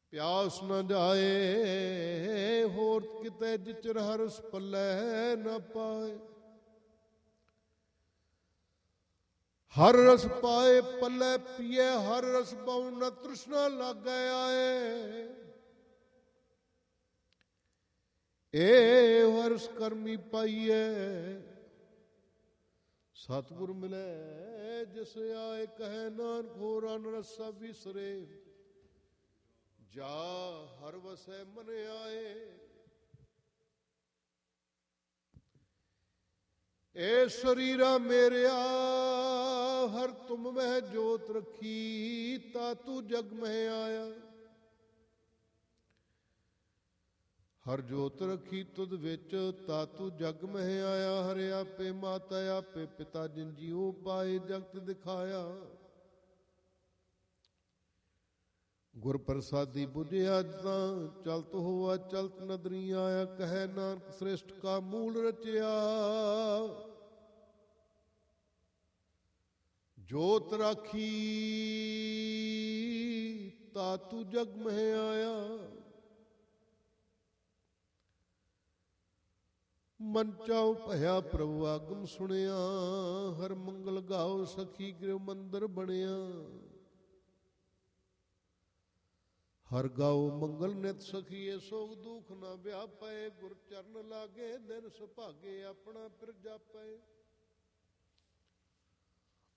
ਪਿਆਸ ਨਾ ਜਾਏ ਹੋਰ ਕਿਤੇ ਜਿਚਰ ਹਰਸ ਪੱਲੇ ਨਾ ਪਾਏ। ਹਰ ਰਸ ਪਾਏ ਪੱਲੇ ਪੀਏ ਹਰ ਰਸ ਪਾਉ ਨਾ ਤ੍ਰਿਸ਼ਨਾ ਲਾਗੈ ਆਏ। ਏ ਹਰਸ ਕਰਮੀ ਪਾਈਏ ਸਤਿਗੁਰ ਮਿਲੇ ਜਿਸ ਆਏ। ਕਹੈ ਨਾਨਕ ਹੋਰ ਅਨ ਰਸਾ ਵਿਸਰੇ ਜਾ ਹਰ ਵਸੈ ਮਨ ਆਏ। ਏ ਸਰੀਰਾ ਮੇਰਿਆ ਹਰ ਤੁਮ ਮਹਿ ਜੋਤ ਰੱਖੀ ਤਾ ਤੂੰ ਜਗ ਮਹਿ ਆਇਆ। ਹਰ ਜੋਤ ਰੱਖੀ ਤੁਧ ਵਿੱਚ ਤਾ ਤੂੰ ਜਗ ਮਹਿ ਆਇਆ। ਹਰਿ ਆਪੇ ਮਾਤਾ ਆਪੇ ਪਿਤਾ ਜਿਨ ਜੀਉ ਪਾਏ ਜਗਤ ਦਿਖਾਇਆ। ਗੁਰ ਪ੍ਰਸਾਦੀ ਬੁਝਿਆ ਤਾਂ ਚਲਤ ਹੋਆ ਚਲਤ ਨਦਰੀ ਆਇਆ। ਕਹੈ ਨਾਨਕ ਸ੍ਰਿਸ਼ਟ ਕਾ ਮੂਲ ਰਚਿਆ ਜੋਤ ਰਾਖੀ ਤਾ ਤੂੰ ਜਗ ਮਹਿ ਆਇਆ। ਮਨ ਚਾਉ ਭਇਆ ਪ੍ਰਭੂ ਆਗਮ ਸੁਣਿਆ। ਹਰ ਮੰਗਲ ਗਾਓ ਸਖੀ ਗ੍ਰਹਿ ਮੰਦਰ ਬਣਿਆ। ਹਰ ਗਾਓ ਮੰਗਲ ਨਿਤ ਸਖੀਏ ਸੋਗ ਦੁਖ ਨਾ ਵਿਆਪੈ। ਗੁਰ ਚਰਨ ਲਾਗੇ ਦਿਨ ਸੁਭਾਗੇ ਆਪਣਾ ਫਿਰ ਜਾਪੈ।